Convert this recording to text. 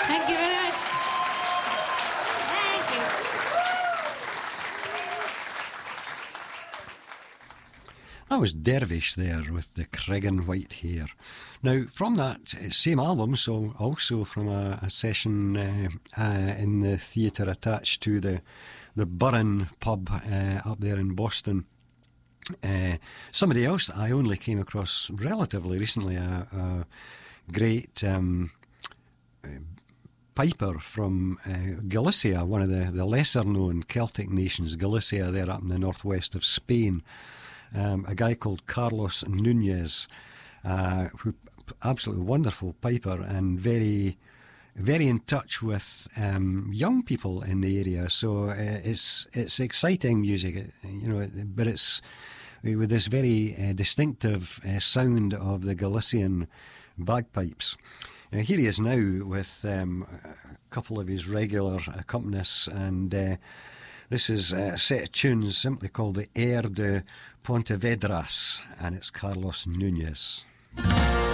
Thank you very much. Thank you. That was Dervish there with the Cregan White Hair. Now, from that same album, so also from a session in the theatre attached to the Burren pub up there in Boston, somebody else that I only came across relatively recently, a great piper from Galicia, one of the lesser-known Celtic nations, Galicia, there up in the northwest of Spain. A guy called Carlos Nunez, who absolutely wonderful piper and very, very in touch with young people in the area. So it's exciting music, but it's with this very distinctive sound of the Galician bagpipes. Here he is now with a couple of his regular accompanists, and this is a set of tunes simply called the Air de Pontevedras, and it's Carlos Nunez.